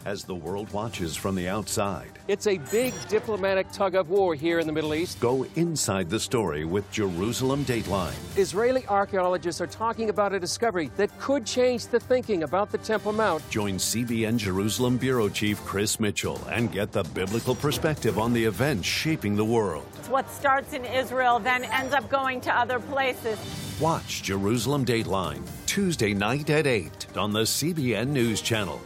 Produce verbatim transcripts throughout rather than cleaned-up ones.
as the world watches from the outside. It's a big diplomatic tug of war here in the Middle East. Go inside the story with Jerusalem Dateline. Israeli archaeologists are talking about a discovery that could change the thinking about the Temple Mount. Join C B N Jerusalem Bureau Chief Chris Mitchell and get the biblical perspective on the events shaping the world. What starts in Israel then ends up going to other places. Watch Jerusalem Dateline Tuesday night at eight on the C B N News Channel.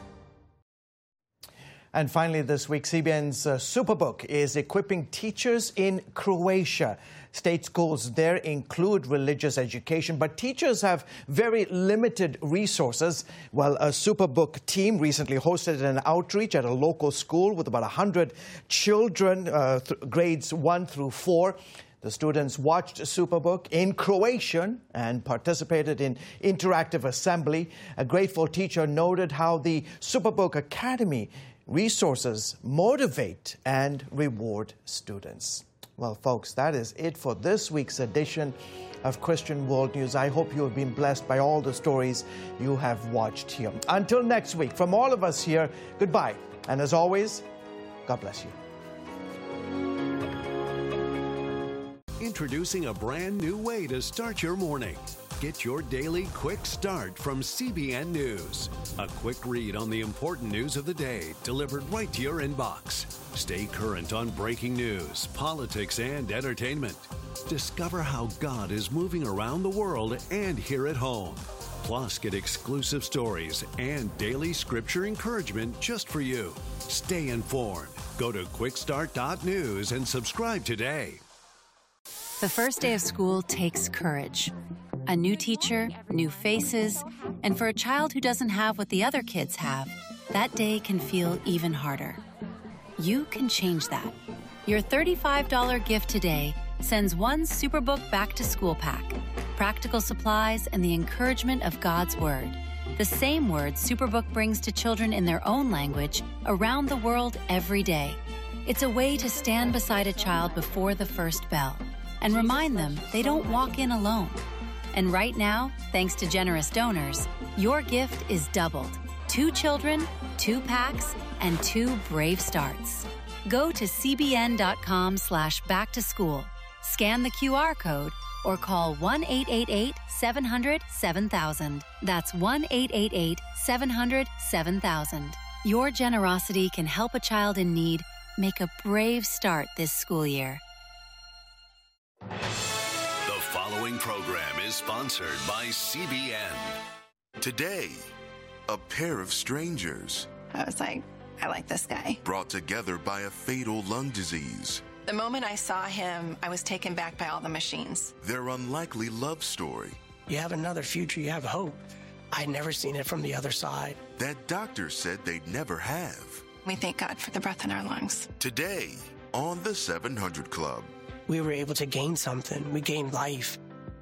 And finally this week, C B N's uh, Superbook is equipping teachers in Croatia. State schools there include religious education, but teachers have very limited resources. Well, a Superbook team recently hosted an outreach at a local school with about one hundred children, uh, th- grades one through four. The students watched Superbook in Croatian and participated in interactive assembly. A grateful teacher noted how the Superbook Academy resources motivate and reward students. Well, folks, that is it for this week's edition of Christian World News. I hope you have been blessed by all the stories you have watched here. Until next week, from all of us here, goodbye. And as always, God bless you. Introducing a brand new way to start your morning. Get your daily quick start from C B N News. A quick read on the important news of the day delivered right to your inbox. Stay current on breaking news, politics, and entertainment. Discover how God is moving around the world and here at home. Plus, get exclusive stories and daily scripture encouragement just for you. Stay informed. Go to quick start dot news and subscribe today. The first day of school takes courage. A new teacher, new faces, and for a child who doesn't have what the other kids have, that day can feel even harder. You can change that. Your thirty-five dollars gift today sends one Superbook back to school pack, practical supplies, and the encouragement of God's Word. The same word Superbook brings to children in their own language around the world every day. It's a way to stand beside a child before the first bell and remind them they don't walk in alone. And right now, thanks to generous donors, your gift is doubled. Two children, two packs, and two brave starts. Go to cbn.com slash back to school, scan the Q R code, or call one eight eight eight, seven hundred, seven thousand. That's one eight eight eight, seven hundred, seven thousand. Your generosity can help a child in need make a brave start this school year. The following program is sponsored by C B N. Today, a pair of strangers. I was like, I like this guy. Brought together by a fatal lung disease. The moment I saw him, I was taken back by all the machines. Their unlikely love story. You have another future, you have hope. I'd never seen it from the other side. That doctors said they'd never have. We thank God for the breath in our lungs. Today, on the seven hundred Club. We were able to gain something. We gained life.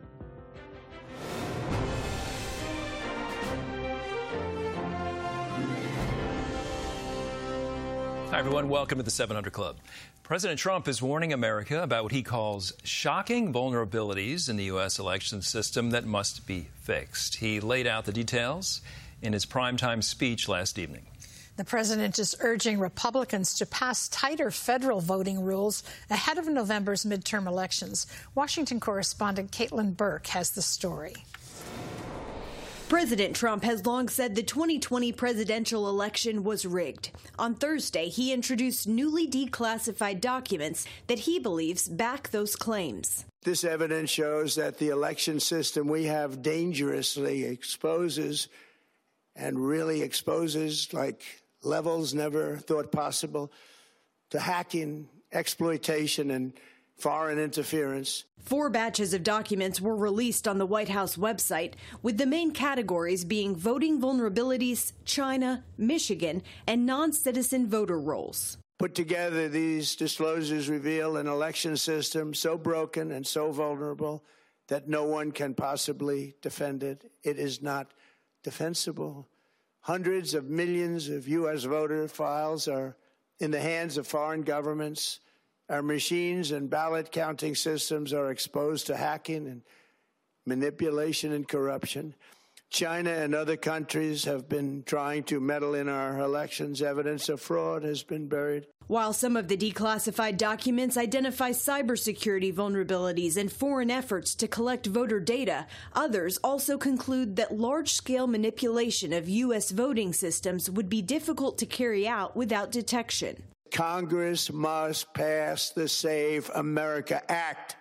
Hi, everyone. Welcome to the seven hundred Club. President Trump is warning America about what he calls shocking vulnerabilities in the U S election system that must be fixed. He laid out the details in his primetime speech last evening. The president is urging Republicans to pass tighter federal voting rules ahead of November's midterm elections. Washington correspondent Caitlin Burke has the story. President Trump has long said the twenty twenty presidential election was rigged. On Thursday, he introduced newly declassified documents that he believes back those claims. This evidence shows that the election system we have dangerously exposes and really exposes, like levels never thought possible, to hacking, exploitation, and foreign interference. Four batches of documents were released on the White House website, with the main categories being voting vulnerabilities, China, Michigan, and non-citizen voter rolls. Put together, these disclosures reveal an election system so broken and so vulnerable that no one can possibly defend it. It is not defensible. Hundreds of millions of U S voter files are in the hands of foreign governments. Our machines and ballot counting systems are exposed to hacking and manipulation and corruption. China and other countries have been trying to meddle in our elections. Evidence of fraud has been buried. While some of the declassified documents identify cybersecurity vulnerabilities and foreign efforts to collect voter data, others also conclude that large-scale manipulation of U S voting systems would be difficult to carry out without detection. Congress must pass the Save America Act.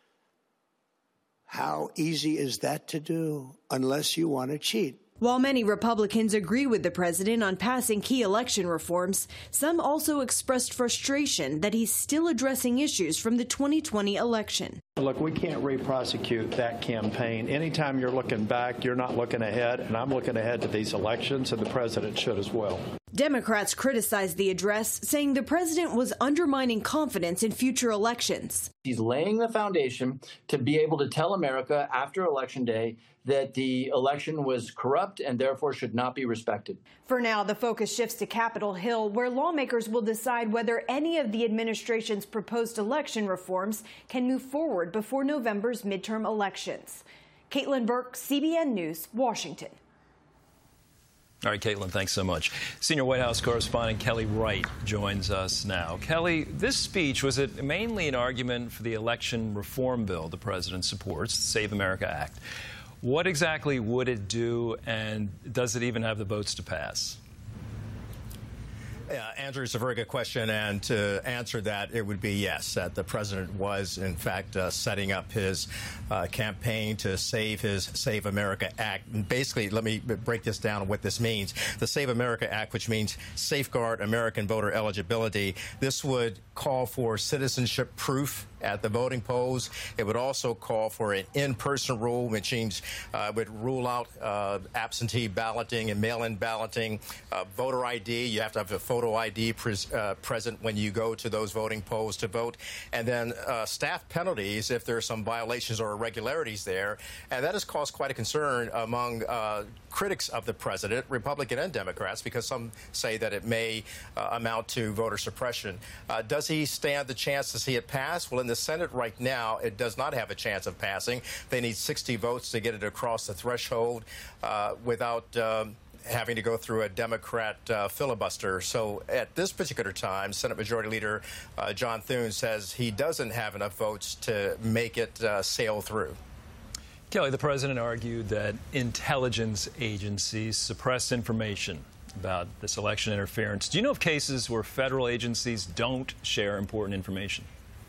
How easy is that to do unless you want to cheat? While many Republicans agree with the president on passing key election reforms, some also expressed frustration that he's still addressing issues from the twenty twenty election. Look, we can't re-prosecute that campaign. Anytime you're looking back, you're not looking ahead, and I'm looking ahead to these elections, and the president should as well. Democrats criticized the address, saying the president was undermining confidence in future elections. He's laying the foundation to be able to tell America after Election Day that the election was corrupt and therefore should not be respected. For now, the focus shifts to Capitol Hill, where lawmakers will decide whether any of the administration's proposed election reforms can move forward before November's midterm elections. Caitlin Burke, C B N News, Washington. All right, Caitlin, thanks so much. Senior White House correspondent Kelly Wright joins us now. Kelly, this speech, was it mainly an argument for the election reform bill the president supports, the Save America Act? What exactly would it do, and does it even have the votes to pass? Yeah, Andrew, it's a very good question, and to answer that, it would be yes, that the president was, in fact, uh, setting up his uh, campaign to save his Save America Act. And basically, let me break this down on what this means. The Save America Act, which means safeguard American voter eligibility, this would call for citizenship proof at the voting polls. It would also call for an in-person rule, which means uh, would rule out uh, absentee balloting and mail-in balloting. Uh, voter I D, you have to have a photo I D pres uh, present when you go to those voting polls to vote. And then uh, staff penalties if there are some violations or irregularities there. And that has caused quite a concern among uh, critics of the president, Republican and Democrats, because some say that it may uh, amount to voter suppression. Uh, does he stand the chance to see it pass? Well, in the Senate right now, it does not have a chance of passing. They need sixty votes to get it across the threshold uh, without um, having to go through a Democrat uh, filibuster. So at this particular time, Senate Majority Leader uh, John Thune says he doesn't have enough votes to make it uh, sail through. Kelly, the president argued that intelligence agencies suppressed information about this election interference. Do you know of cases where federal agencies don't share important information?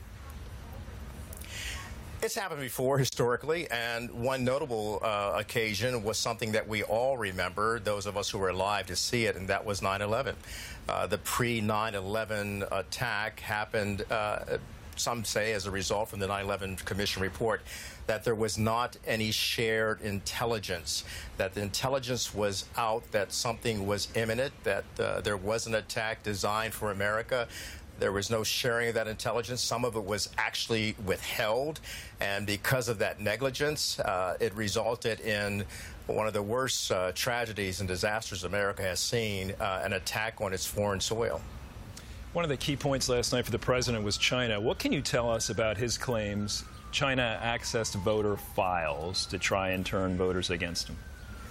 It's happened before historically, and one notable uh, occasion was something that we all remember, those of us who were alive to see it, and that was nine eleven. Uh, the pre nine eleven attack happened, uh, some say, as a result from the nine eleven Commission report, that there was not any shared intelligence, that the intelligence was out, that something was imminent, that uh, there was an attack designed for America. There was no sharing of that intelligence. Some of it was actually withheld. And because of that negligence, uh, it resulted in one of the worst uh, tragedies and disasters America has seen, uh, an attack on its foreign soil. One of the key points last night for the president was China. What can you tell us about his claims China accessed voter files to try and turn voters against him?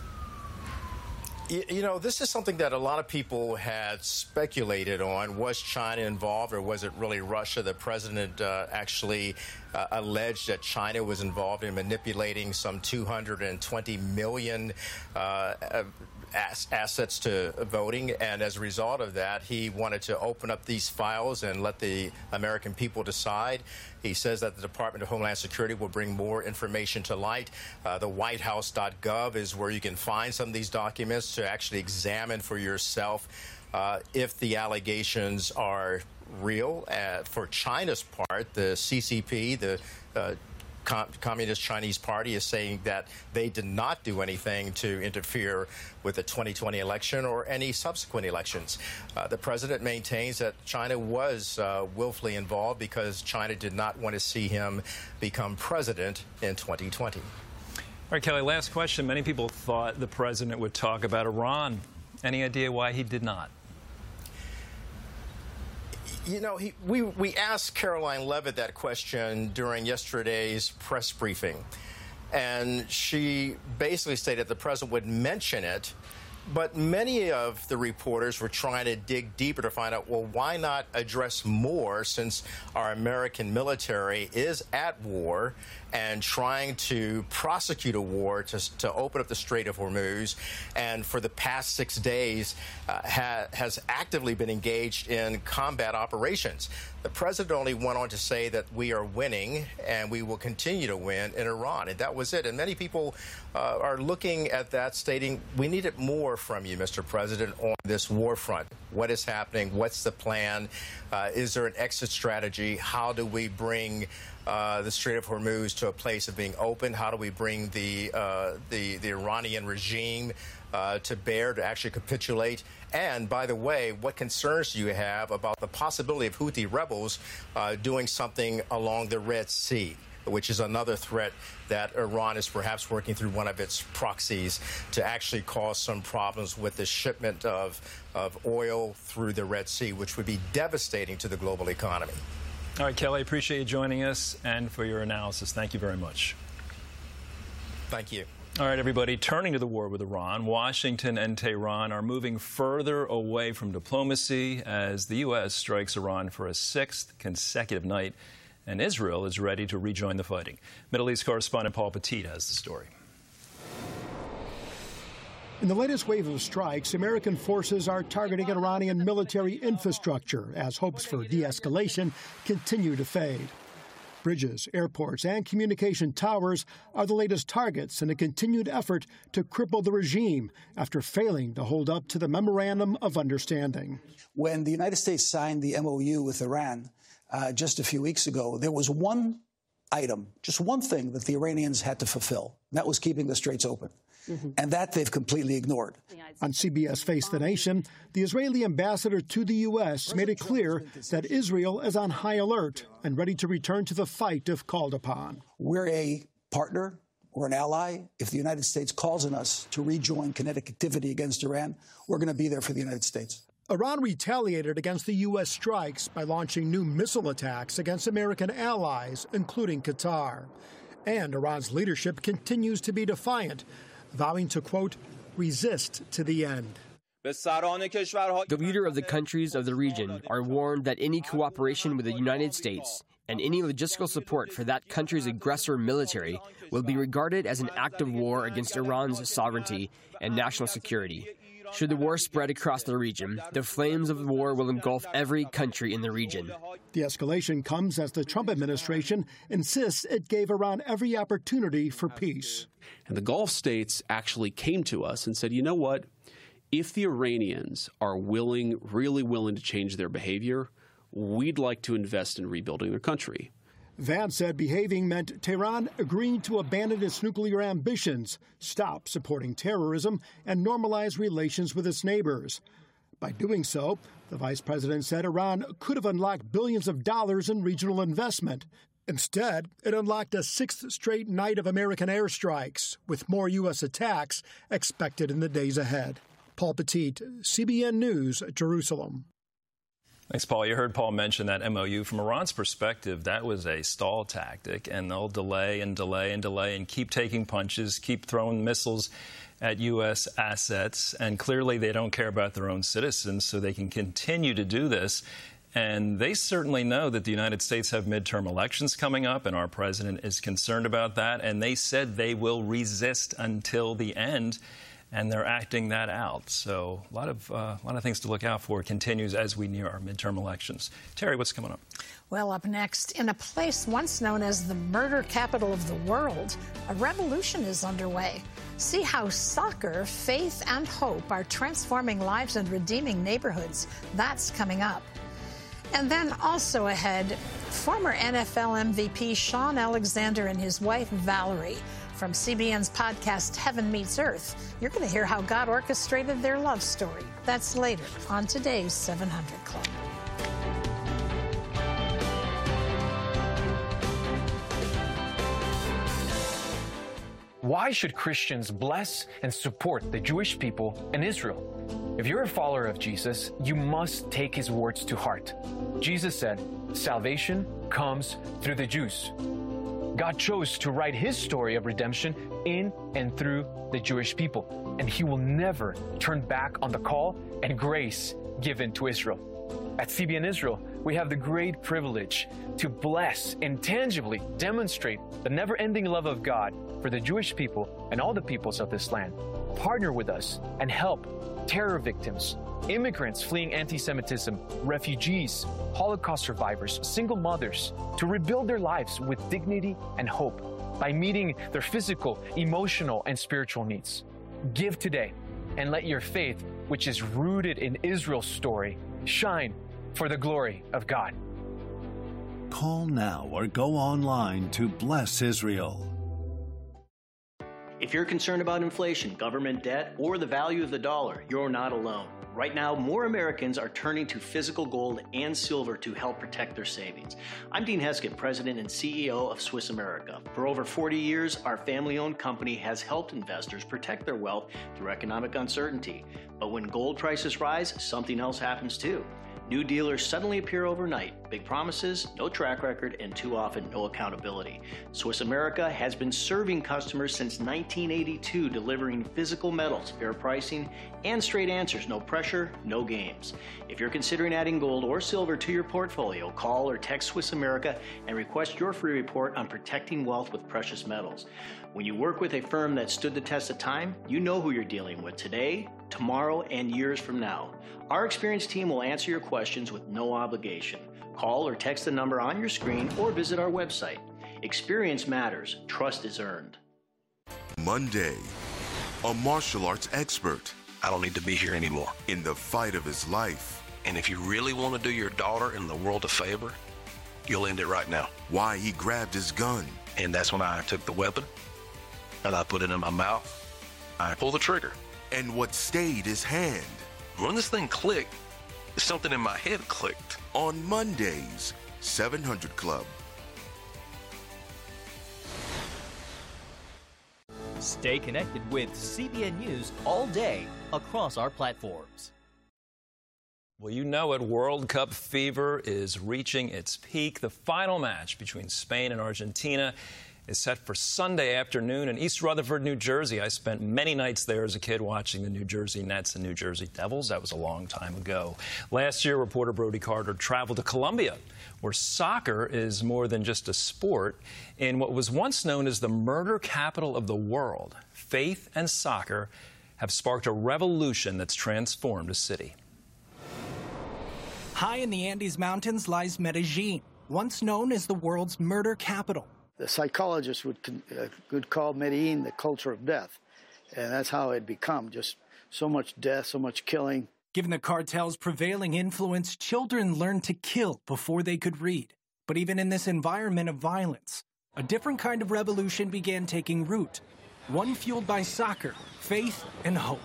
You know, this is something that a lot of people had speculated on. Was China involved, or was it really Russia? The president uh, actually uh, alleged that China was involved in manipulating some two hundred twenty million uh, assets to voting, and as a result of that, he wanted to open up these files and let the American people decide. He says that the Department of Homeland Security will bring more information to light. Uh, the white house dot gov is where you can find some of these documents to actually examine for yourself uh, if the allegations are real. Uh, for China's part, the C C P, the uh, Communist Chinese Party, is saying that they did not do anything to interfere with the twenty twenty election or any subsequent elections. Uh, the president maintains that China was uh, willfully involved because China did not want to see him become president in twenty twenty. All right, Kelly, last question. Many people thought the president would talk about Iran. Any idea why he did not? You know, he, we, we asked Caroline Leavitt that question during yesterday's press briefing. and she basically stated the president would mention it. But many of the reporters were trying to dig deeper to find out, well, why not address more, since our American military is at war and trying to prosecute a war to, to open up the Strait of Hormuz, and for the past six days uh, ha, has actively been engaged in combat operations. The president only went on to say that we are winning and we will continue to win in Iran, and that was it. And many people uh, are looking at that, stating, we needed more from you, Mister President, on this war front. What is happening? What's the plan? Uh, is there an exit strategy? How do we bring uh, the Strait of Hormuz to a place of being open? How do we bring the uh, the, the Iranian regime uh, to bear to actually capitulate? And, by the way, what concerns do you have about the possibility of Houthi rebels uh, doing something along the Red Sea, which is another threat that Iran is perhaps working through one of its proxies to actually cause some problems with the shipment of, of oil through the Red Sea, which would be devastating to the global economy. All right, Kelly, appreciate you joining us and for your analysis. Thank you very much. Thank you. All right, everybody, turning to the war with Iran, Washington and Tehran are moving further away from diplomacy as the U S strikes Iran for a sixth consecutive night, and Israel is ready to rejoin the fighting. Middle East correspondent Paul Petit has the story. In the latest wave of strikes, American forces are targeting Iranian military infrastructure as hopes for de-escalation continue to fade. Bridges, airports, and communication towers are the latest targets in a continued effort to cripple the regime after failing to hold up to the Memorandum of Understanding. When the United States signed the M O U with Iran uh, just a few weeks ago, there was one item, just one thing that the Iranians had to fulfill, and that was keeping the straits open. Mm-hmm. And that they've completely ignored. On C B S Face the Nation, the Israeli ambassador to the U S made it clear that Israel is on high alert and ready to return to the fight if called upon. We're a partner or an ally. If the United States calls on us to rejoin kinetic activity against Iran, we're going to be there for the United States. Iran retaliated against the U S strikes by launching new missile attacks against American allies, including Qatar. And Iran's leadership continues to be defiant, vowing to, quote, resist to the end. The leader of the countries of the region are warned that any cooperation with the United States and any logistical support for that country's aggressor military will be regarded as an act of war against Iran's sovereignty and national security. Should the war spread across the region, the flames of the war will engulf every country in the region. The escalation comes as the Trump administration insists it gave Iran every opportunity for peace. And the Gulf states actually came to us and said, you know what? If the Iranians are willing, really willing to change their behavior, we'd like to invest in rebuilding their country. Vance said behaving meant Tehran agreeing to abandon its nuclear ambitions, stop supporting terrorism, and normalize relations with its neighbors. By doing so, the vice president said Iran could have unlocked billions of dollars in regional investment. Instead, it unlocked a sixth straight night of American airstrikes, with more U S attacks expected in the days ahead. Paul Petit, C B N News, Jerusalem. Thanks, Paul. You heard Paul mention that M O U. From Iran's perspective, that was a stall tactic, and they'll delay and delay and delay and keep taking punches, keep throwing missiles at U S assets, and clearly they don't care about their own citizens, so they can continue to do this. And they certainly know that the United States have midterm elections coming up, and our president is concerned about that, and they said they will resist until the end. And they're acting that out. So a lot of uh, a lot of things to look out for continues as we near our midterm elections. Terry, what's coming up? Well, up next, in a place once known as the murder capital of the world, a revolution is underway. See how soccer, faith, and hope are transforming lives and redeeming neighborhoods. That's coming up. And then also ahead, former N F L M V P Shaun Alexander and his wife Valerie. From C B N's podcast Heaven Meets Earth, you're going to hear how God orchestrated their love story. That's later on today's seven hundred Club. Why should Christians bless and support the Jewish people and Israel? If you're a follower of Jesus, you must take his words to heart. Jesus said, "Salvation comes through the Jews." God chose to write his story of redemption in and through the Jewish people, and he will never turn back on the call and grace given to Israel. At C B N Israel, we have the great privilege to bless and tangibly demonstrate the never-ending love of God for the Jewish people and all the peoples of this land. Partner with us and help terror victims, immigrants fleeing anti-Semitism, refugees, Holocaust survivors, single mothers, to rebuild their lives with dignity and hope by meeting their physical, emotional, and spiritual needs. Give today and let your faith, which is rooted in Israel's story, shine for the glory of God. Call now or go online to Bless Israel. If you're concerned about inflation, government debt, or the value of the dollar, you're not alone. Right now, more Americans are turning to physical gold and silver to help protect their savings. I'm Dean Heskett, President and C E O of Swiss America. For over forty years, our family-owned company has helped investors protect their wealth through economic uncertainty. But when gold prices rise, something else happens too. New dealers suddenly appear overnight. Big promises, no track record, and too often no accountability. Swiss America has been serving customers since nineteen eighty-two, delivering physical metals, fair pricing, and straight answers. No pressure, no games. If you're considering adding gold or silver to your portfolio, call or text Swiss America and request your free report on protecting wealth with precious metals. When you work with a firm that stood the test of time, you know who you're dealing with today, tomorrow, and years from now. Our experienced team will answer your questions with no obligation. Call or text the number on your screen or visit our website. Experience matters. Trust is earned. Monday, a martial arts expert. I don't need to be here anymore. In the fight of his life. And if you really want to do your daughter and the world a favor, you'll end it right now. Why he grabbed his gun. And that's when I took the weapon and I put it in my mouth. I pulled the trigger. And what stayed his hand. When this thing clicked, something in my head clicked. On Mondays, seven hundred Club. Stay connected with C B N News all day across our platforms. Well, you know it, World Cup fever is reaching its peak. The final match between Spain and Argentina is set for Sunday afternoon in East Rutherford, New Jersey. I spent many nights there as a kid watching the New Jersey Nets and New Jersey Devils. That was a long time ago. Last year, reporter Brody Carter traveled to Colombia, where soccer is more than just a sport. In what was once known as the murder capital of the world, faith and soccer have sparked a revolution that's transformed a city. High in the Andes Mountains lies Medellin, once known as the world's murder capital. The psychologists would, uh, would call Medellin the culture of death, and that's how it had become, just so much death, so much killing. Given the cartel's prevailing influence, children learned to kill before they could read. But even in this environment of violence, a different kind of revolution began taking root, one fueled by soccer, faith, and hope.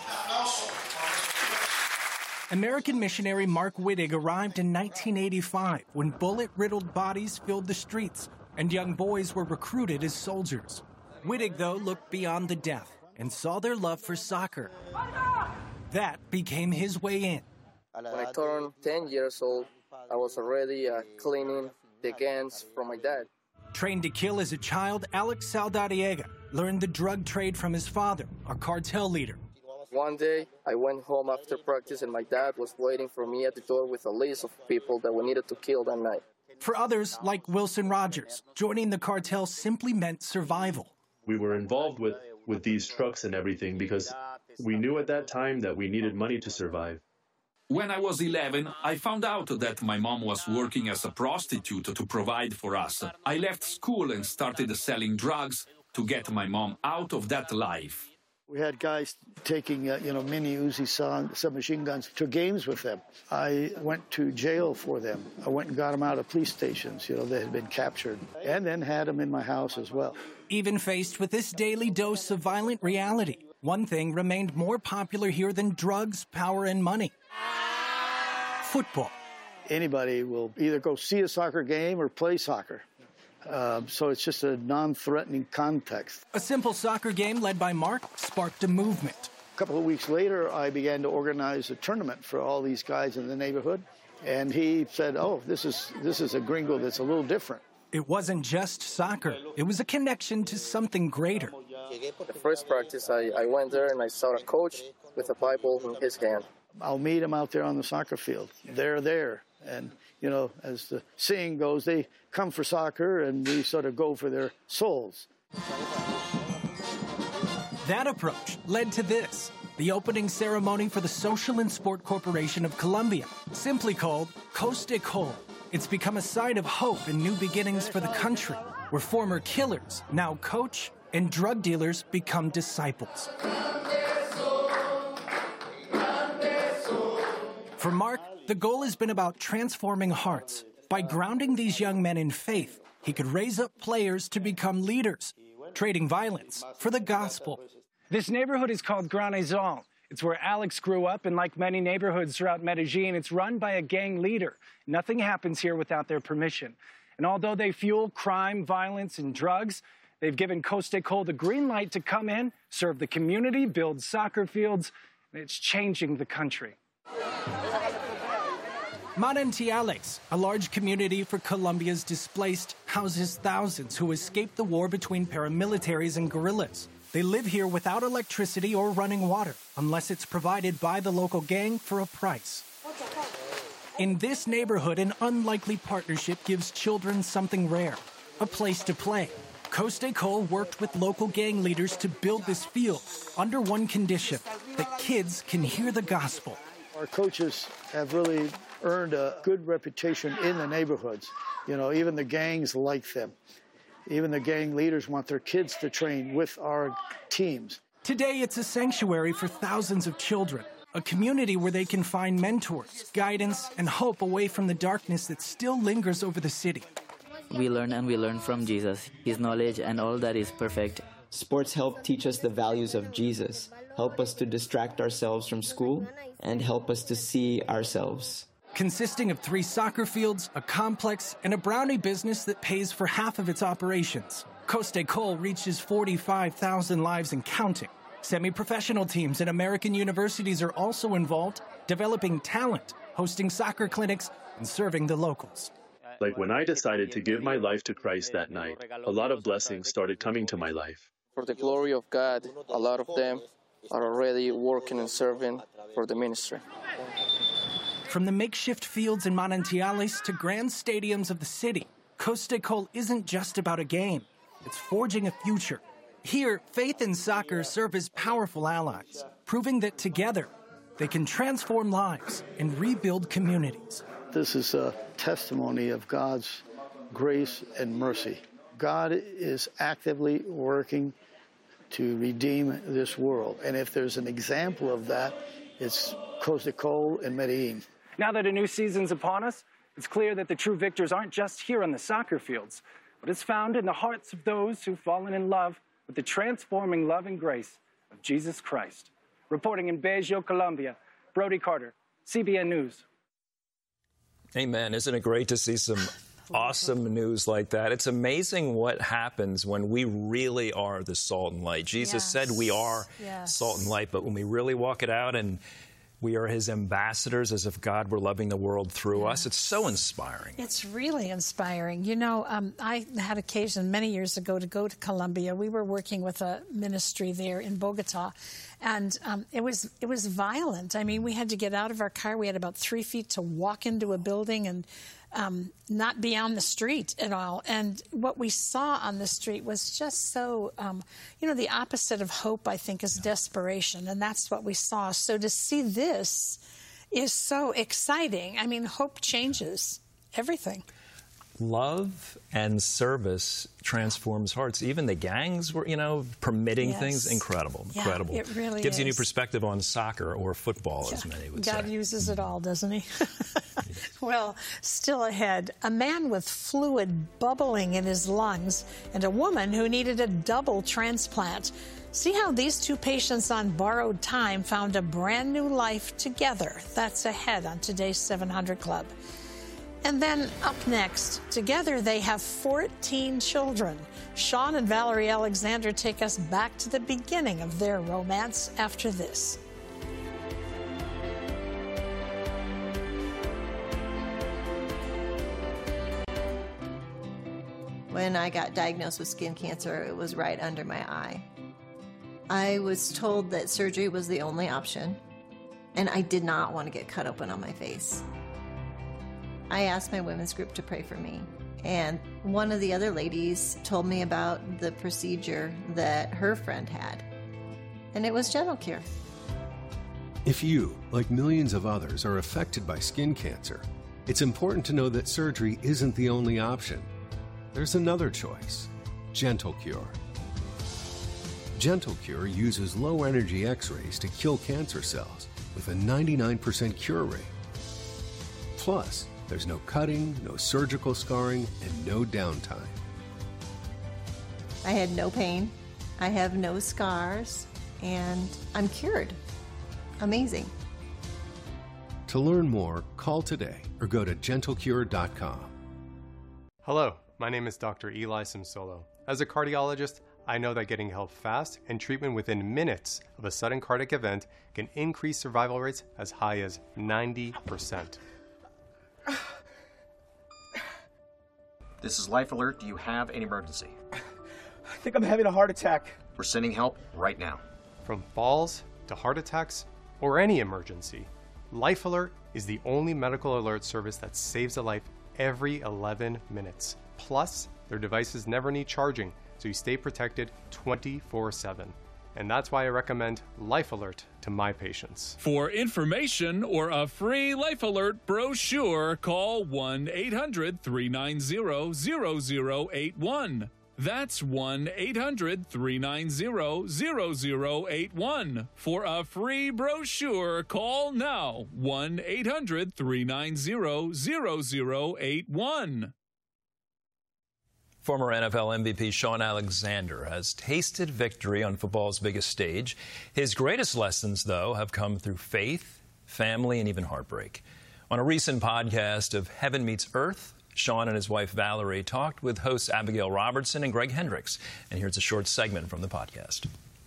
American missionary Mark Wittig arrived in nineteen eighty-five when bullet-riddled bodies filled the streets and young boys were recruited as soldiers. Wittig, though, looked beyond the death and saw their love for soccer. That became his way in. When I turned ten years old, I was already uh, cleaning the guns from my dad. Trained to kill as a child, Alex Saldariega learned the drug trade from his father, a cartel leader. One day, I went home after practice and my dad was waiting for me at the door with a list of people that we needed to kill that night. For others, like Wilson Rogers, joining the cartel simply meant survival. We were involved with, with these trucks and everything because we knew at that time that we needed money to survive. When I was eleven, I found out that my mom was working as a prostitute to provide for us. I left school and started selling drugs to get my mom out of that life. We had guys taking, uh, you know, mini Uzi submachine guns to games with them. I went to jail for them. I went and got them out of police stations, you know, that had been captured, and then had them in my house as well. Even faced with this daily dose of violent reality, one thing remained more popular here than drugs, power, and money. Football. Anybody will either go see a soccer game or play soccer. Uh, so it's just a non-threatening context. A simple soccer game led by Mark sparked a movement. A couple of weeks later, I began to organize a tournament for all these guys in the neighborhood. And he said, oh, this is, this is a gringo that's a little different. It wasn't just soccer. It was a connection to something greater. The first practice, I, I went there and I saw a coach with a Bible in his hand. I'll meet them out there on the soccer field. They're there. And, you know, as the saying goes, they come for soccer and we sort of go for their souls. That approach led to this, the opening ceremony for the Social and Sport Corporation of Colombia, simply called Costa Col. It's become a sign of hope and new beginnings for the country, where former killers now coach and drug dealers become disciples. For Mark, the goal has been about transforming hearts. By grounding these young men in faith, he could raise up players to become leaders, trading violence for the gospel. This neighborhood is called Granizal. It's where Alex grew up, and like many neighborhoods throughout Medellin, it's run by a gang leader. Nothing happens here without their permission. And although they fuel crime, violence, and drugs, they've given Costa Col the green light to come in, serve the community, build soccer fields, and it's changing the country. Manantiales, a large community for Colombia's displaced, houses thousands who escaped the war between paramilitaries and guerrillas. They live here without electricity or running water, unless it's provided by the local gang for a price. In this neighborhood, an unlikely partnership gives children something rare, a place to play. Costa Col worked with local gang leaders to build this field under one condition, that kids can hear the gospel. Our coaches have really earned a good reputation in the neighborhoods. You know, even the gangs like them. Even the gang leaders want their kids to train with our teams. Today, it's a sanctuary for thousands of children, a community where they can find mentors, guidance, and hope away from the darkness that still lingers over the city. We learn and we learn from Jesus, his knowledge and all that is perfect. Sports help teach us the values of Jesus, help us to distract ourselves from school, and help us to see ourselves. Consisting of three soccer fields, a complex, and a brownie business that pays for half of its operations, Costa Col reaches forty-five thousand lives and counting. Semi-professional teams and American universities are also involved, developing talent, hosting soccer clinics, and serving the locals. Like when I decided to give my life to Christ that night, a lot of blessings started coming to my life. For the glory of God, a lot of them are already working and serving for the ministry. From the makeshift fields in Manantiales to grand stadiums of the city, Costa Col isn't just about a game. It's forging a future. Here, faith and soccer serve as powerful allies, proving that together they can transform lives and rebuild communities. This is a testimony of God's grace and mercy. God is actively working to redeem this world. And if there's an example of that, it's Costa Col and Medellin. Now that a new season's upon us, it's clear that the true victors aren't just here on the soccer fields, but it's found in the hearts of those who've fallen in love with the transforming love and grace of Jesus Christ. Reporting in Baguio, Colombia, Brody Carter, C B N News. Amen. Isn't it great to see some awesome news like that? It's amazing what happens when we really are the salt and light. Jesus yes. said we are yes. salt and light, but when we really walk it out and we are his ambassadors as if God were loving the world through yes. us. It's so inspiring. It's really inspiring. You know, um, I had occasion many years ago to go to Colombia. We were working with a ministry there in Bogota, and um, it was it was violent. I mean, we had to get out of our car. We had about three feet to walk into a building and um, not be on the street at all. And what we saw on the street was just so, um, you know, the opposite of hope, I think, is desperation. And that's what we saw. So to see this is so exciting. I mean, hope changes everything. Love and service transforms hearts. Even the gangs were, you know, permitting yes. things. Incredible, yeah, incredible. It really gives is. you a new perspective on soccer or football, yeah. as many would God say. God uses it all, doesn't he? Well, still ahead, a man with fluid bubbling in his lungs and a woman who needed a double transplant. See how these two patients on borrowed time found a brand new life together. That's ahead on today's seven hundred Club. And then up next, together they have fourteen children. Sean and Valerie Alexander take us back to the beginning of their romance after this. When I got diagnosed with skin cancer, it was right under my eye. I was told that surgery was the only option, and I did not want to get cut open on my face. I asked my women's group to pray for me, and one of the other ladies told me about the procedure that her friend had, and it was Gentle Cure. If you, like millions of others, are affected by skin cancer, it's important to know that surgery isn't the only option. There's another choice, Gentle Cure. Gentle Cure uses low-energy X-rays to kill cancer cells with a ninety-nine percent cure rate. Plus, there's no cutting, no surgical scarring, and no downtime. I had no pain, I have no scars, and I'm cured. Amazing. To learn more, call today or go to gentle cure dot com. Hello, my name is Doctor Eli Simsolo. As a cardiologist, I know that getting help fast and treatment within minutes of a sudden cardiac event can increase survival rates as high as ninety percent. This is Life Alert. Do you have an emergency? I think I'm having a heart attack. We're sending help right now. From falls to heart attacks or any emergency, Life Alert is the only medical alert service that saves a life every eleven minutes. Plus, their devices never need charging, so you stay protected twenty-four seven. And that's why I recommend Life Alert to my patients. For information or a free Life Alert brochure, call one eight hundred, three nine zero, zero zero eight one. That's one eight hundred, three nine zero, zero zero eight one. For a free brochure, call now, one eight hundred, three nine zero, zero zero eight one. Former N F L M V P Shaun Alexander has tasted victory on football's biggest stage. His greatest lessons, though, have come through faith, family, and even heartbreak. On a recent podcast of Heaven Meets Earth, Shaun and his wife Valerie talked with hosts Abigail Robertson and Greg Hendricks. And here's a short segment from the podcast.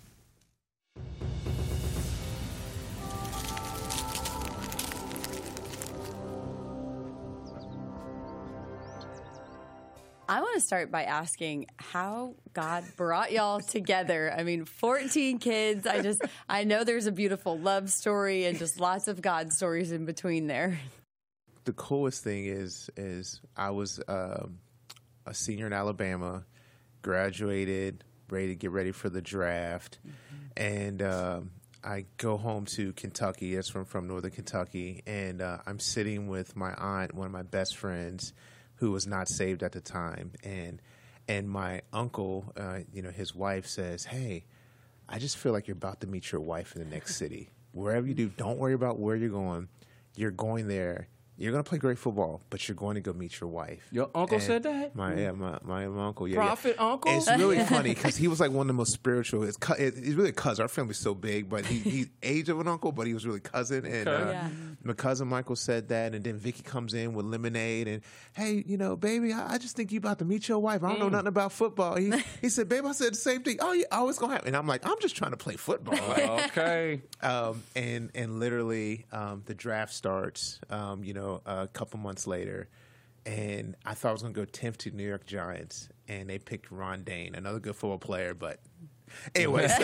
I want to start by asking how God brought y'all together. I mean, fourteen kids. I just, I know there's a beautiful love story and just lots of God stories in between there. The coolest thing is, is I was um, a senior in Alabama, graduated, ready to get ready for the draft, mm-hmm. and um, I go home to Kentucky. That's from from Northern Kentucky, and uh, I'm sitting with my aunt, one of my best friends, who was not saved at the time, and and my uncle, uh, you know, his wife says, "Hey, I just feel like you're about to meet your wife in the next city. Wherever you do, don't worry about where you're going. You're going there. You're going to play great football, but you're going to go meet your wife." Your uncle and said that? My yeah, my, my, my uncle. Yeah, Prophet yeah. uncle? It's really funny because he was like one of the most spiritual. It's, it's really a cousin. Our family's so big, but he, he's age of an uncle, but he was really cousin. And Okay. uh, Yeah. my cousin Michael said that, and then Vicky comes in with lemonade and, "Hey, you know, baby, I, I just think you about to meet your wife. I don't know Mm. nothing about football." He he said, "Babe, I said the same thing. Oh, yeah, oh, it's gonna happen." And I'm like, "I'm just trying to play football." Okay. Um, and and literally, um, the draft starts. Um, you know, a couple months later, and I thought I was going to go tenth to New York Giants, and they picked Ron Dane, another good football player. But anyway, so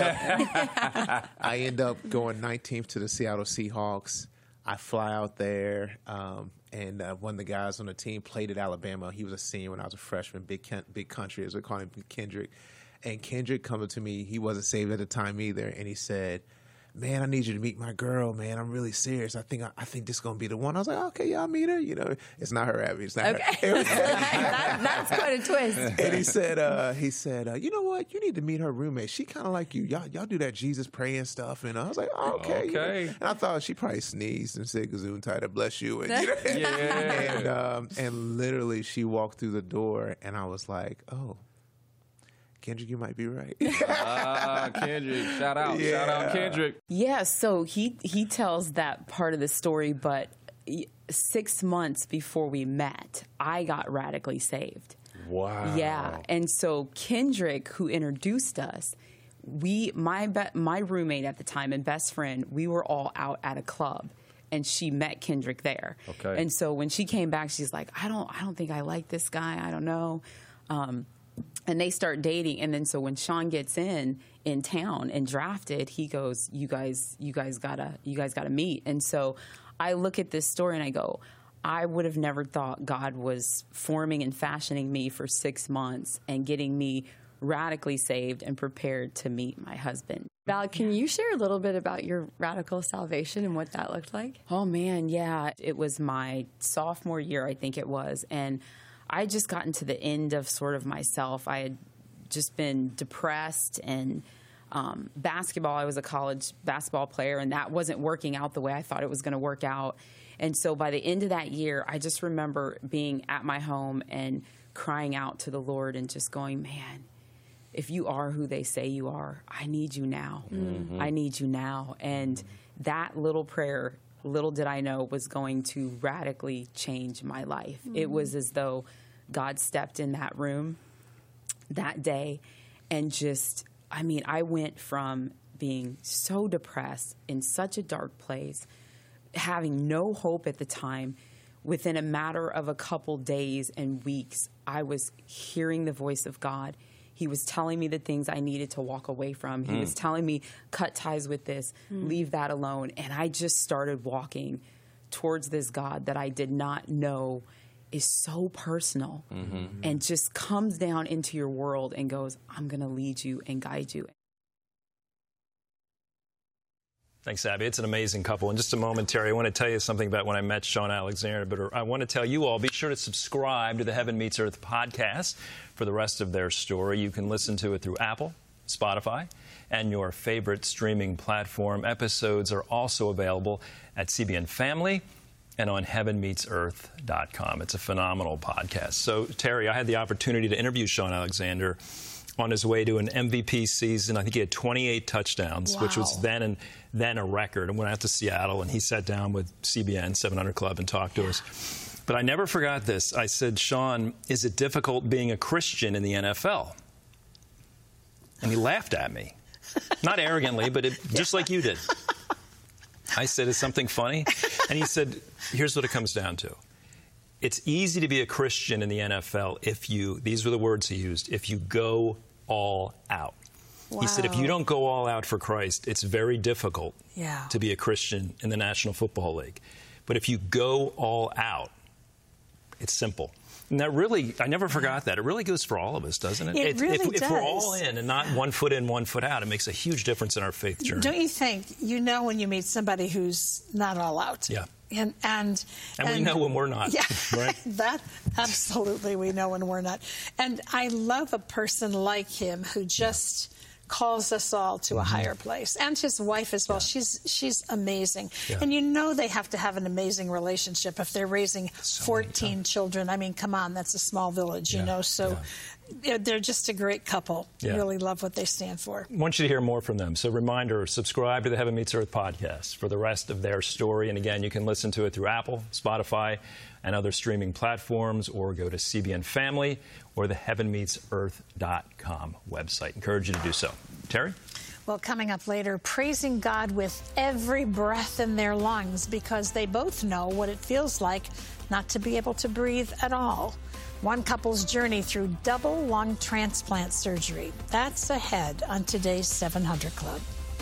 I end up going nineteenth to the Seattle Seahawks. I fly out there, um, and uh, one of the guys on the team played at Alabama. He was a senior when I was a freshman. Big Ken- big country, as we call him, Kendrick. And Kendrick coming to me, he wasn't saved at the time either, and he said, "Man, I need you to meet my girl, man. I'm really serious. I think I, I think this is gonna be the one." I was like, "Okay, yeah, I'll meet her." You know, it's not her, Abby. It's not Okay. her. that, that's quite a twist. And he said, uh, he said, uh, "You know what? You need to meet her roommate. She kind of like you. Y'all, y'all do that Jesus praying stuff." And I was like, oh, "Okay." you know. Okay. And I thought she probably sneezed and said, "Gesundheit, bless you." And, you know, Yeah. and, um, and literally, she walked through the door, and I was like, "Oh, Kendrick, you might be right." Ah, Kendrick. Shout out. Yeah. Shout out, Kendrick. Yeah, so he he tells that part of the story, but six months before we met, I got radically saved. Wow. Yeah, and so Kendrick, who introduced us, we my be, my roommate at the time and best friend, we were all out at a club, and she met Kendrick there. Okay. And so when she came back, she's like, "I don't I don't think I like this guy. I don't know." Um, And they start dating, and then so when Sean gets in in town and drafted, he goes, "You guys, you guys gotta, you guys gotta meet." And so I look at this story and I go, I would have never thought God was forming and fashioning me for six months and getting me radically saved and prepared to meet my husband. Val, can you share a little bit about your radical salvation and what that looked like? Oh man, yeah, it was my sophomore year, I think it was, and I had just gotten to the end of sort of myself. I had just been depressed, and um, basketball, I was a college basketball player, and that wasn't working out the way I thought it was going to work out. And so by the end of that year, I just remember being at my home and crying out to the Lord and just going, man, if you are who they say you are, I need you now. Mm-hmm. I need you now. And that little prayer, little did I know, was going to radically change my life. Mm-hmm. It was as though God stepped in that room that day and just, I mean, I went from being so depressed in such a dark place, having no hope at the time. Within a matter of a couple days and weeks, I was hearing the voice of God. He was telling me the things I needed to walk away from. He mm. was telling me, cut ties with this, mm. leave that alone. And I just started walking towards this God that I did not know is so personal mm-hmm. and just comes down into your world and goes, I'm going to lead you and guide you. Thanks, Abby. It's an amazing couple. In just a moment, Terry, I want to tell you something about when I met Sean Alexander, but I want to tell you all, be sure to subscribe to the Heaven Meets Earth podcast for the rest of their story. You can listen to it through Apple, Spotify, and your favorite streaming platform. Episodes are also available at C B N Family and on heaven meets earth dot com. It's a phenomenal podcast. So, Terry, I had the opportunity to interview Sean Alexander on his way to an M V P season. I think he had twenty-eight touchdowns, wow. which was then and then a record. And went out to Seattle, and he sat down with C B N seven hundred Club and talked to yeah. us. But I never forgot this. I said, Sean, is it difficult being a Christian in the N F L? And he laughed at me. Not arrogantly, but it, just like you did. I said, is something funny? And he said, here's what it comes down to. It's easy to be a Christian in the N F L if you, these were the words he used, if you go all out. Wow. He said, if you don't go all out for Christ, it's very difficult yeah. to be a Christian in the National Football League. But if you go all out, it's simple. And that really, I never forgot that. It really goes for all of us, doesn't it? It if, really if, does. If we're all in and not one foot in, one foot out, it makes a huge difference in our faith journey. Don't you think? You know when you meet somebody who's not all out. Yeah. And, and, and, and we know when we're not, yeah, right? That, absolutely, we know when we're not. And I love a person like him who just calls us all to a mm-hmm. higher place. And his wife as well. Yeah. She's she's amazing. Yeah. And you know they have to have an amazing relationship if they're raising so fourteen children. I mean, come on, that's a small village, yeah. you know. So yeah. they're just a great couple. Yeah. Really love what they stand for. I want you to hear more from them. So reminder, subscribe to the Heaven Meets Earth podcast for the rest of their story. And again, you can listen to it through Apple, Spotify, and other streaming platforms, or go to C B N Family or the heaven meets earth dot com website. Encourage you to do so. Terry? Well, coming up later, praising God with every breath in their lungs because they both know what it feels like not to be able to breathe at all. One couple's journey through double lung transplant surgery. That's ahead on today's seven hundred Club.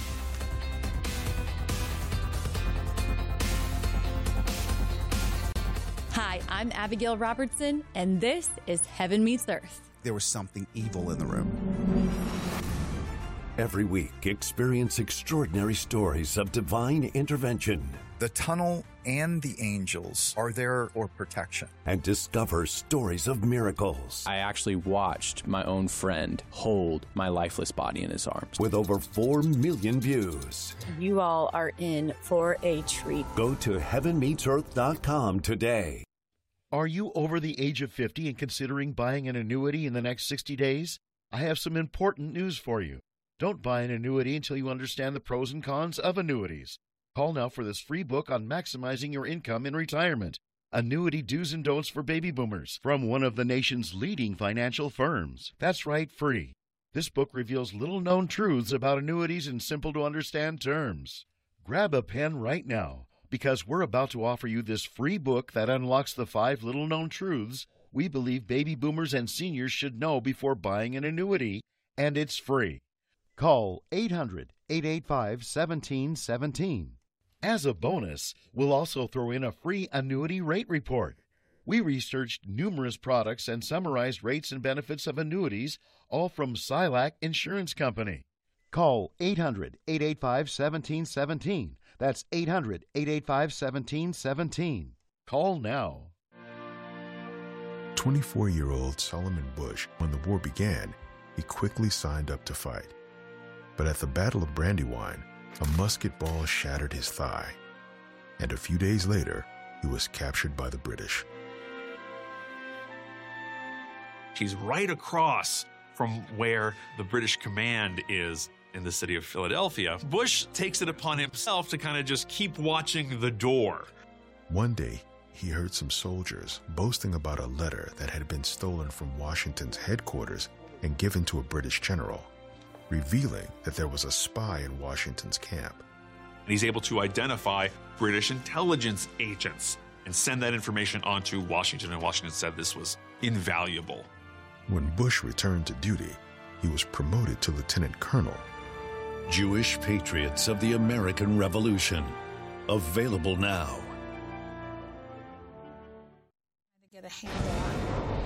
Hi, I'm Abigail Robertson, and this is Heaven Meets Earth. There was something evil in the room. Every week, experience extraordinary stories of divine intervention. The tunnel and the angels are there for protection. And discover stories of miracles. I actually watched my own friend hold my lifeless body in his arms. With over four million views. You all are in for a treat. Go to heaven meets earth dot com today. Are you over the age of fifty and considering buying an annuity in the next sixty days? I have some important news for you. Don't buy an annuity until you understand the pros and cons of annuities. Call now for this free book on maximizing your income in retirement. Annuity Do's and Don'ts for Baby Boomers from one of the nation's leading financial firms. That's right, free. This book reveals little-known truths about annuities in simple-to-understand terms. Grab a pen right now, because we're about to offer you this free book that unlocks the five little-known truths we believe baby boomers and seniors should know before buying an annuity, and it's free. Call eight hundred, eight eight five, one seven one seven. As a bonus, we'll also throw in a free annuity rate report. We researched numerous products and summarized rates and benefits of annuities, all from Silac Insurance Company. Call eight hundred, eight eight five, one seven one seven. That's eight hundred, eight eight five, one seven one seven. Call now. twenty-four-year-old Solomon Bush, when the war began, he quickly signed up to fight. But at the Battle of Brandywine, a musket ball shattered his thigh, and a few days later, he was captured by the British. He's right across from where the British command is in the city of Philadelphia. Bush takes it upon himself to kind of just keep watching the door. One day, he heard some soldiers boasting about a letter that had been stolen from Washington's headquarters and given to a British general, revealing that there was a spy in Washington's camp. And he's able to identify British intelligence agents and send that information on to Washington, and Washington said this was invaluable. When Bush returned to duty, he was promoted to lieutenant colonel. Jewish Patriots of the American Revolution. Available now. Get a handle on.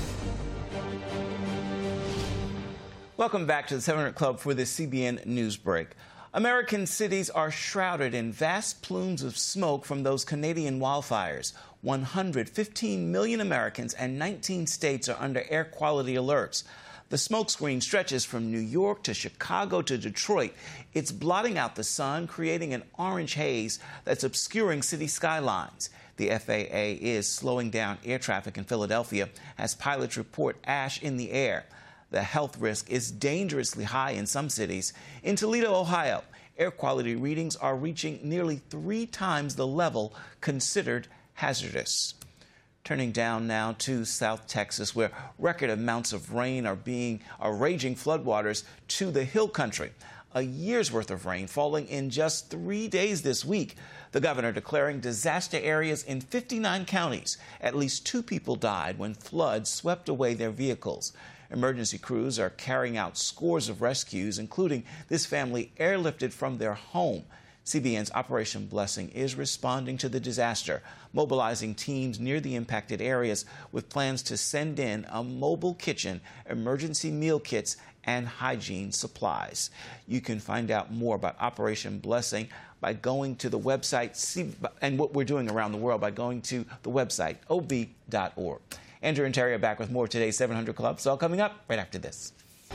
Welcome back to the seven hundred Club for the C B N News Break. American cities are shrouded in vast plumes of smoke from those Canadian wildfires. one hundred fifteen million Americans and nineteen states are under air quality alerts. The smoke screen stretches from New York to Chicago to Detroit. It's blotting out the sun, creating an orange haze that's obscuring city skylines. The F A A is slowing down air traffic in Philadelphia as pilots report ash in the air. The health risk is dangerously high in some cities. In Toledo, Ohio, air quality readings are reaching nearly three times the level considered hazardous. Turning down now to South Texas, where record amounts of rain are being are raging floodwaters to the hill country. A year's worth of rain falling in just three days this week. The governor declaring disaster areas in fifty-nine counties. At least two people died when floods swept away their vehicles. Emergency crews are carrying out scores of rescues, including this family airlifted from their home. C B N's Operation Blessing is responding to the disaster, mobilizing teams near the impacted areas with plans to send in a mobile kitchen, emergency meal kits, and hygiene supplies. You can find out more about Operation Blessing by going to the website and what we're doing around the world by going to the website o b dot org. Andrew and Terry are back with more of today's seven hundred Club. It's all coming up right after this.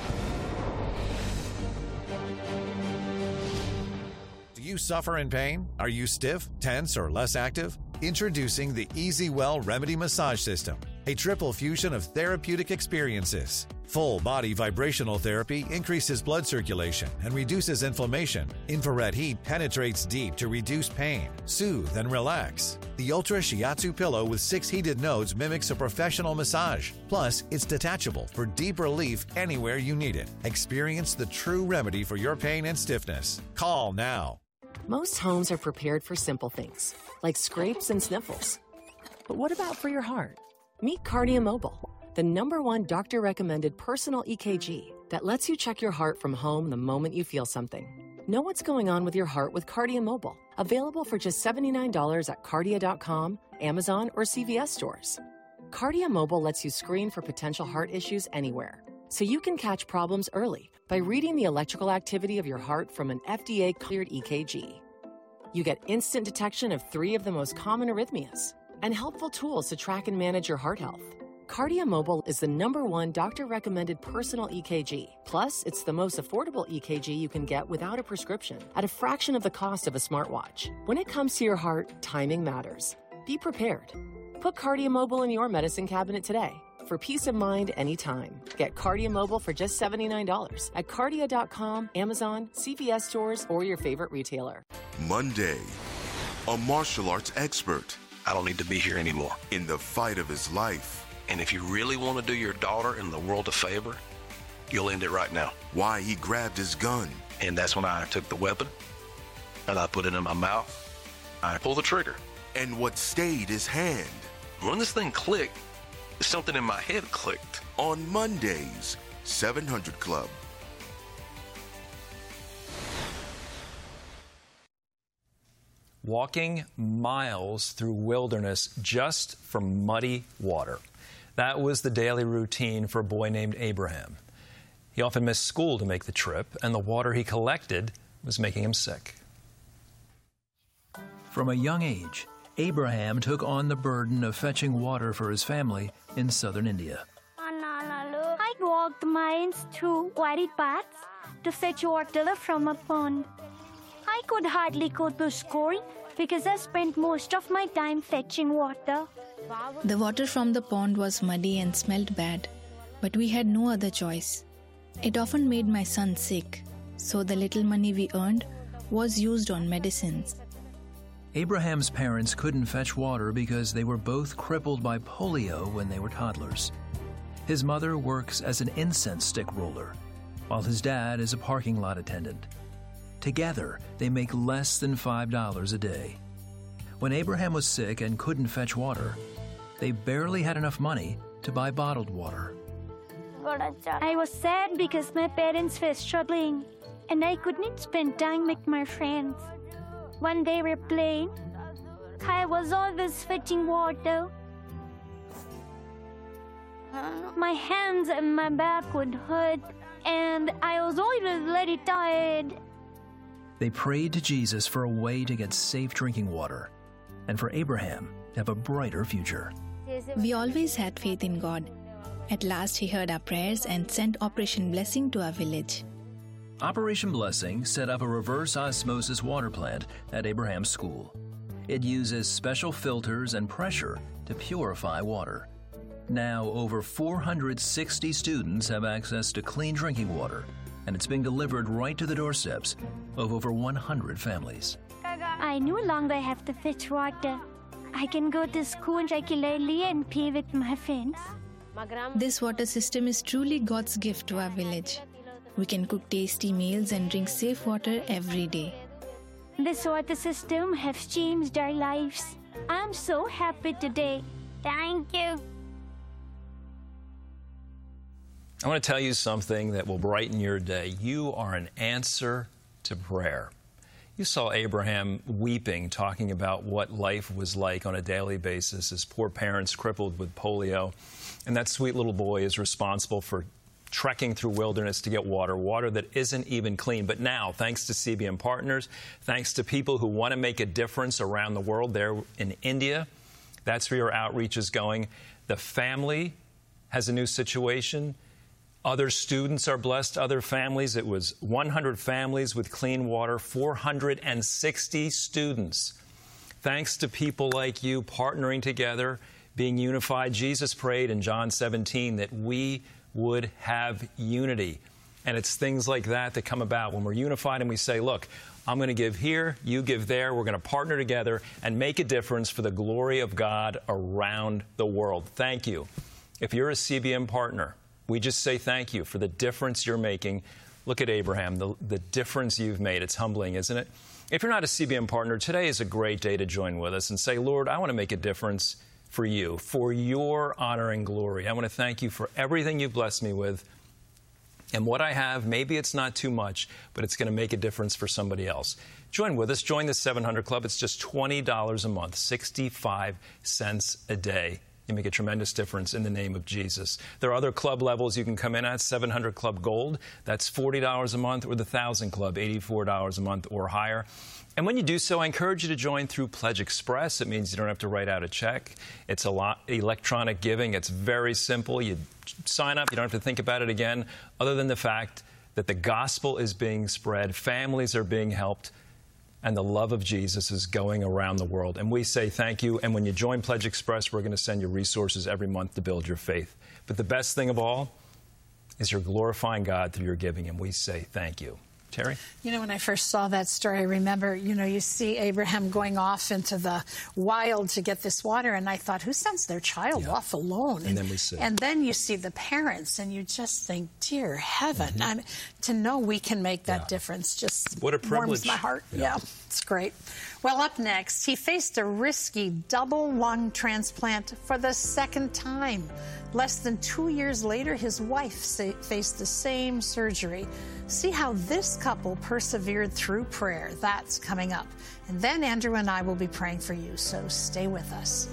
Do you suffer in pain? Are you stiff, tense, or less active? Introducing the Easy Well Remedy Massage System, a triple fusion of therapeutic experiences. Full body vibrational therapy increases blood circulation and reduces inflammation. Infrared heat penetrates deep to reduce pain, soothe, and relax. The Ultra Shiatsu pillow with six heated nodes mimics a professional massage. Plus, it's detachable for deep relief anywhere you need it. Experience the true remedy for your pain and stiffness. Call now. Most homes are prepared for simple things, like scrapes and sniffles. But what about for your heart? Meet Cardia Mobile, the number one doctor-recommended personal E K G that lets you check your heart from home the moment you feel something. Know what's going on with your heart with Cardia Mobile, available for just seventy-nine dollars at cardia dot com, Amazon, or C V S stores. Cardia Mobile lets you screen for potential heart issues anywhere, so you can catch problems early by reading the electrical activity of your heart from an F D A-cleared E K G. You get instant detection of three of the most common arrhythmias and helpful tools to track and manage your heart health. Cardia Mobile is the number one doctor-recommended personal E K G. Plus, it's the most affordable E K G you can get without a prescription at a fraction of the cost of a smartwatch. When it comes to your heart, timing matters. Be prepared. Put Cardia Mobile in your medicine cabinet today. For peace of mind anytime. Get Cardia Mobile for just seventy-nine dollars at cardia dot com, Amazon, C V S stores, or your favorite retailer. Monday, a martial arts expert. I don't need to be here anymore. In the fight of his life. And if you really want to do your daughter and the world a favor, you'll end it right now. Why he grabbed his gun. And that's when I took the weapon and I put it in my mouth. I pulled the trigger. And what stayed his hand. When this thing clicked, Something in my head clicked. On Mondays, seven hundred Club. Walking miles through wilderness just for muddy water. That was the daily routine for a boy named Abraham. He often missed school to make the trip, and the water he collected was making him sick. From a young age, Abraham took on the burden of fetching water for his family in southern India. I walked miles through wide paths to fetch water from a pond. I could hardly go to school because I spent most of my time fetching water. The water from the pond was muddy and smelled bad, but we had no other choice. It often made my son sick, so the little money we earned was used on medicines. Abraham's parents couldn't fetch water because they were both crippled by polio when they were toddlers. His mother works as an incense stick roller, while his dad is a parking lot attendant. Together, they make less than five dollars a day. When Abraham was sick and couldn't fetch water, they barely had enough money to buy bottled water. I was sad because my parents were struggling and I couldn't spend time with my friends. When they were playing, I was always fetching water. My hands and my back would hurt, and I was always very tired. They prayed to Jesus for a way to get safe drinking water, and for Abraham to have a brighter future. We always had faith in God. At last, He heard our prayers and sent Operation Blessing to our village. Operation Blessing set up a reverse osmosis water plant at Abraham's school. It uses special filters and pressure to purify water. Now, over four hundred sixty students have access to clean drinking water, and it's being delivered right to the doorsteps of over one hundred families. I no longer have to fetch water. I can go to school regularly and play with my friends. This water system is truly God's gift to our village. We can cook tasty meals and drink safe water every day. This water system has changed our lives. I'm so happy today. Thank you. I want to tell you something that will brighten your day. You are an answer to prayer. You saw Abraham weeping, talking about what life was like on a daily basis, his poor parents crippled with polio. And that sweet little boy is responsible for trekking through wilderness to get water, water that isn't even clean. But now, thanks to C B N Partners, thanks to people who want to make a difference around the world, there in India, that's where your outreach is going. The family has a new situation. Other students are blessed, other families. It was one hundred families with clean water, four hundred sixty students. Thanks to people like you partnering together, being unified. Jesus prayed in John seventeen that we would have unity. And it's things like that that come about when we're unified and we say, look, I'm going to give here, you give there. We're going to partner together and make a difference for the glory of God around the world. Thank you. If you're a C B N partner, we just say thank you for the difference you're making. Look at Abraham, the, the difference you've made. It's humbling, isn't it? If you're not a C B N partner, today is a great day to join with us and say, Lord, I want to make a difference for you, for your honor and glory. I want to thank you for everything you've blessed me with. And what I have, maybe it's not too much, but it's going to make a difference for somebody else. Join with us. Join the seven hundred Club. It's just twenty dollars a month, sixty-five cents a day. You make a tremendous difference in the name of Jesus. There are other club levels you can come in at. seven hundred Club Gold, that's forty dollars a month, or the one thousand Club, eighty-four dollars a month or higher. And when you do so, I encourage you to join through Pledge Express. It means you don't have to write out a check. It's a lot electronic giving. It's very simple. You sign up. You don't have to think about it again, other than the fact that the gospel is being spread, families are being helped, and the love of Jesus is going around the world. And we say thank you. And when you join Pledge Express, we're going to send you resources every month to build your faith. But the best thing of all is you're glorifying God through your giving, and we say thank you. Terry? You know, when I first saw that story, I remember, you know, you see Abraham going off into the wild to get this water, and I thought, who sends their child yeah. off alone? And, and then we see. And then you see the parents, and you just think, dear heaven, mm-hmm. I'm, to know we can make that yeah. difference just what a privilege. Warms my heart. Yeah. yeah, it's great. Well, up next, he faced a risky double lung transplant for the second time. Less than two years later, his wife sa- faced the same surgery. See how this couple persevered through prayer. That's coming up. And then Andrew and I will be praying for you, so stay with us.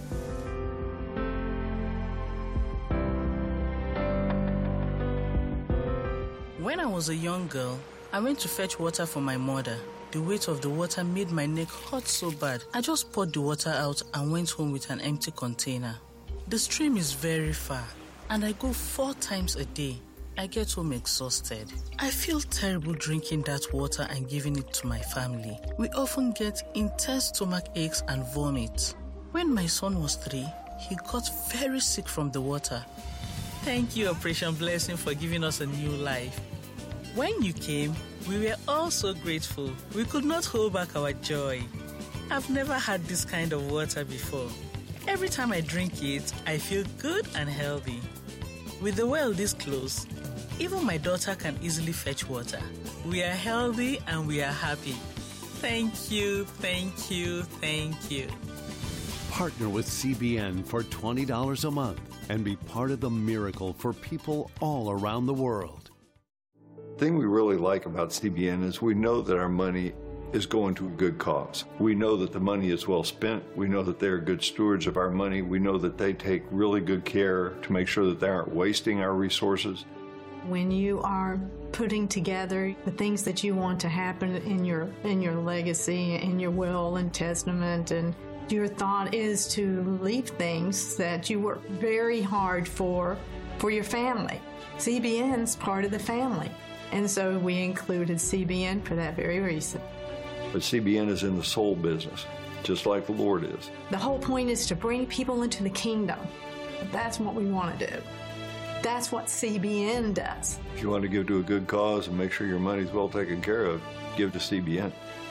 When I was a young girl, I went to fetch water for my mother. The weight of the water made my neck hurt so bad. I just poured the water out and went home with an empty container. The stream is very far, and I go four times a day. I get home exhausted. I feel terrible drinking that water and giving it to my family. We often get intense stomach aches and vomit. When my son was three, he got very sick from the water. Thank you, Operation Blessing, for giving us a new life. When you came, we were all so grateful. We could not hold back our joy. I've never had this kind of water before. Every time I drink it, I feel good and healthy. With the well this close, even my daughter can easily fetch water. We are healthy and we are happy. Thank you, thank you, thank you. Partner with C B N for twenty dollars a month and be part of the miracle for people all around the world. The thing we really like about C B N is we know that our money is going to a good cause. We know that the money is well spent. We know that they're good stewards of our money. We know that they take really good care to make sure that they aren't wasting our resources. When you are putting together the things that you want to happen in your in your legacy, in your will and testament, and your thought is to leave things that you work very hard for for your family. C B N's part of the family. And so we included C B N for that very reason. But C B N is in the soul business, just like the Lord is. The whole point is to bring people into the kingdom. That's what we want to do. That's what C B N does. If you want to give to a good cause and make sure your money's well taken care of, give to C B N.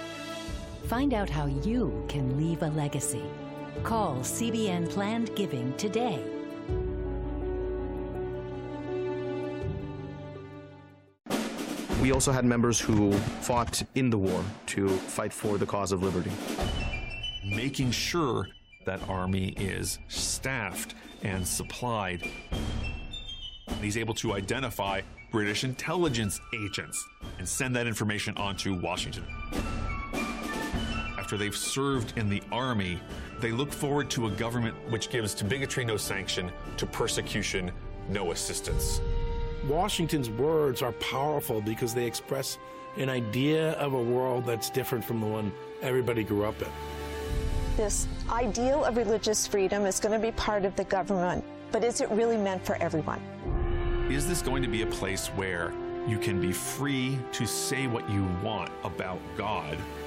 Find out how you can leave a legacy. Call C B N Planned Giving today. We also had members who fought in the war to fight for the cause of liberty. Making sure that army is staffed and supplied. He's able to identify British intelligence agents and send that information on to Washington. After they've served in the army, they look forward to a government which gives to bigotry no sanction, to persecution no assistance. Washington's words are powerful because they express an idea of a world that's different from the one everybody grew up in. This ideal of religious freedom is going to be part of the government, but is it really meant for everyone? Is this going to be a place where you can be free to say what you want about God